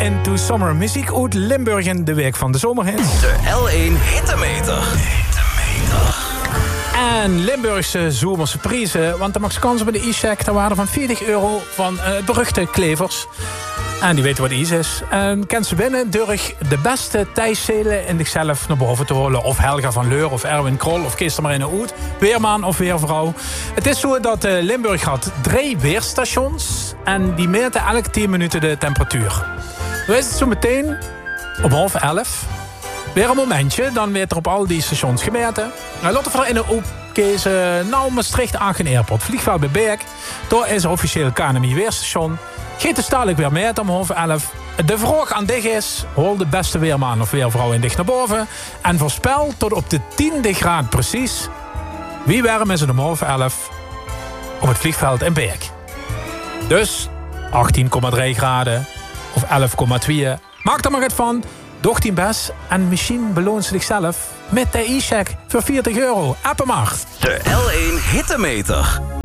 into Summer. Muziek uit Limburg in de week van de zomerhit. De L1 Hittemeter. En Limburgse zomerse prijzen. Want de max kans bij de e-check ter waarde van €40 van beruchte klevers. En die weten wat iets is. En kent ze binnen door de beste Thijs Zelen in zichzelf naar boven te holen. Of Helga van Leur, of Erwin Krol, of Kees de Marine Oud. Weerman of weervrouw. Het is zo dat Limburg had 3 weerstations. En die meten elke 10 minuten de temperatuur. Dan is het zo meteen om 10:30. Weer een momentje, dan werd er op al die stations gemeten. Laten we er in de opkezen. Nou, Maastricht, Aachen Airport. Vliegveld bij Beek. Daar is officieel KNMI weerstation. Geet de stadelijk weer mee om 11:30. De vraag aan dich is: hol de beste weerman of weervrouw in dicht naar boven. En voorspel tot op de 10e graad precies. Wie warm is het om 11:30 op het vliegveld in Beek? Dus 18,3 graden of 11,2. Maak er maar het van. Doch die best en misschien beloont ze zichzelf met de e-check voor €40. Appen maar. De L1 Hittemeter.